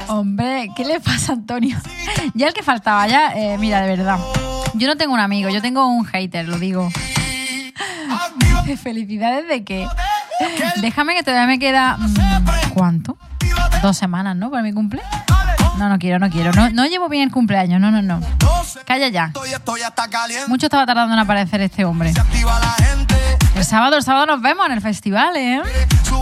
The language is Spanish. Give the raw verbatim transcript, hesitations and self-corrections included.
Hombre, ¿qué le pasa a Antonio? Ya el que faltaba, ya, eh, mira, de verdad. Yo no tengo un amigo, yo tengo un hater, lo digo. Felicidades de que... Déjame que todavía me queda... ¿Cuánto? Dos semanas, ¿no? Para mi cumple. No, no quiero, no quiero. No, no llevo bien el cumpleaños, no, no, no. Calla ya. Mucho estaba tardando en aparecer este hombre. El sábado, el sábado nos vemos en el festival, ¿eh?